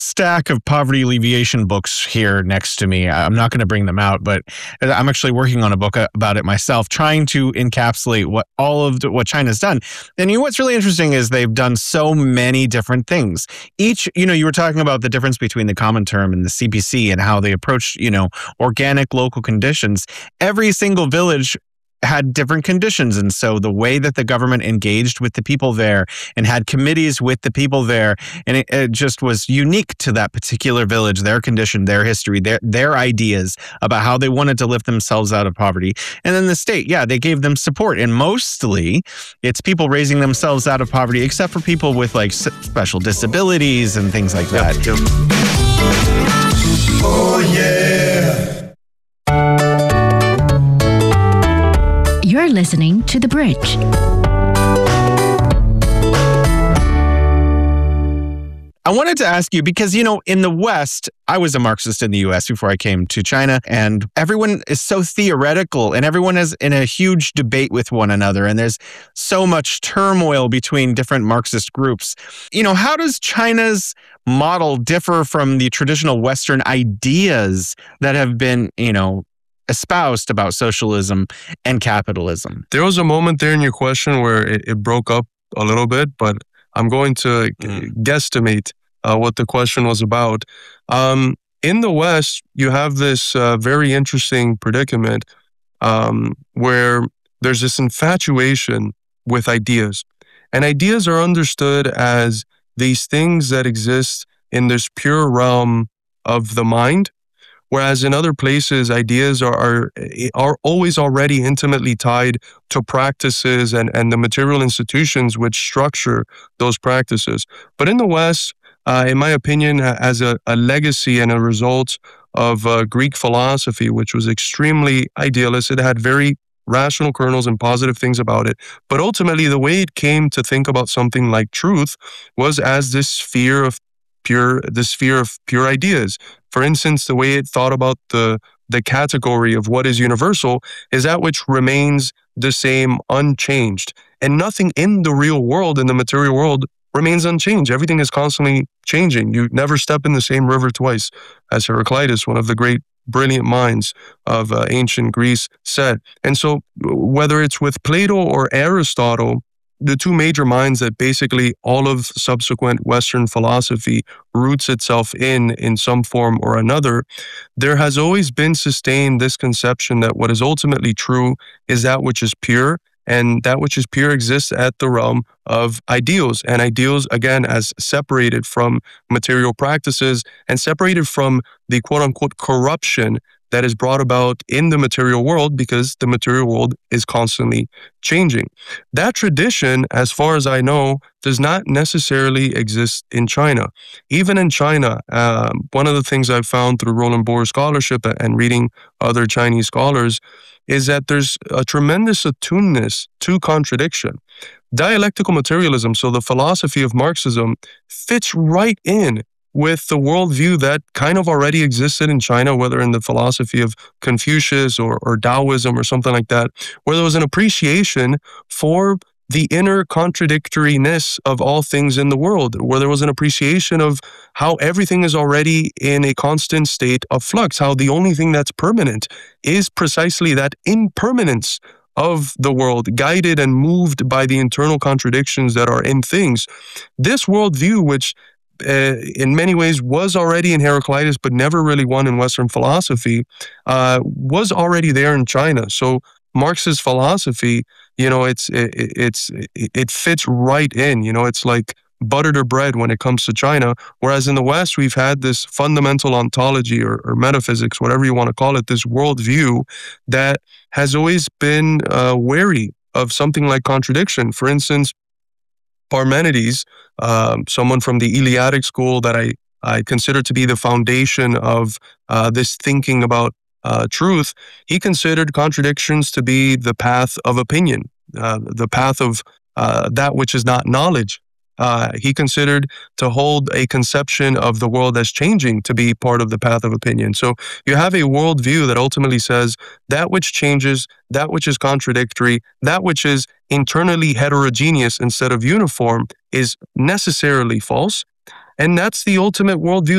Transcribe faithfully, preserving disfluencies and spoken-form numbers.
stack of poverty alleviation books here next to me. I'm not going to bring them out, but I'm actually working on a book about it myself, trying to encapsulate what all of the, what China's done. And you know what's really interesting is they've done so many different things. Each, you know, you were talking about the difference between the Comintern and the C P C and how they approach, you know, organic local conditions. Every single village had different conditions. And so the way that the government engaged with the people there and had committees with the people there, and it, it just was unique to that particular village, their condition, their history, their their ideas about how they wanted to lift themselves out of poverty. And then the state, yeah, they gave them support. And mostly it's people raising themselves out of poverty, except for people with like special disabilities and things like that. Yep. Oh, yeah. You're listening to The Bridge. I wanted to ask you, because, you know, in the West, I was a Marxist in the U S before I came to China, and everyone is so theoretical and everyone is in a huge debate with one another. And there's so much turmoil between different Marxist groups. You know, how does China's model differ from the traditional Western ideas that have been, you know, espoused about socialism and capitalism? There was a moment there in your question where it, it broke up a little bit, but I'm going to Mm. guesstimate uh, what the question was about. Um, in the West, you have this uh, very interesting predicament um, where there's this infatuation with ideas. And ideas are understood as these things that exist in this pure realm of the mind. Whereas in other places, ideas are, are are always already intimately tied to practices and, and the material institutions which structure those practices. But in the West, uh, in my opinion, as a, a legacy and a result of uh, Greek philosophy, which was extremely idealist, it had very rational kernels and positive things about it. But ultimately, the way it came to think about something like truth was as this sphere of pure, the sphere of pure ideas. For instance, the way it thought about the the category of what is universal is that which remains the same, unchanged. And nothing in the real world, in the material world, remains unchanged. Everything is constantly changing. You never step in the same river twice, as Heraclitus, one of the great brilliant minds of uh, ancient Greece, said. And so whether it's with Plato or Aristotle, the two major minds that basically all of subsequent Western philosophy roots itself in, in some form or another, there has always been sustained this conception that what is ultimately true is that which is pure, and that which is pure exists at the realm of ideals. And ideals, again, as separated from material practices and separated from the quote-unquote corruption that is brought about in the material world, because the material world is constantly changing. That tradition, as far as I know, does not necessarily exist in China. Even in China, um, one of the things I've found through Roland Bohr's scholarship and reading other Chinese scholars is that there's a tremendous attuneness to contradiction. Dialectical materialism, so the philosophy of Marxism, fits right in with the worldview that kind of already existed in China, whether in the philosophy of Confucius or, or Taoism or something like that, where there was an appreciation for the inner contradictoriness of all things in the world, where there was an appreciation of how everything is already in a constant state of flux, how the only thing that's permanent is precisely that impermanence of the world, guided and moved by the internal contradictions that are in things. This worldview, which Uh, in many ways was already in Heraclitus, but never really won in Western philosophy, uh, was already there in China. So Marx's philosophy, you know, it's it, it's it fits right in. You know, it's like butter to bread when it comes to China. Whereas in the West, we've had this fundamental ontology or, or metaphysics, whatever you want to call it, this worldview that has always been uh, wary of something like contradiction. For instance, Parmenides, um, someone from the Eleatic school that I, I consider to be the foundation of uh, this thinking about uh, truth, he considered contradictions to be the path of opinion, uh, the path of uh, that which is not knowledge. Uh, he considered to hold a conception of the world as changing to be part of the path of opinion. So you have a worldview that ultimately says that which changes, that which is contradictory, that which is internally heterogeneous instead of uniform is necessarily false. And that's the ultimate worldview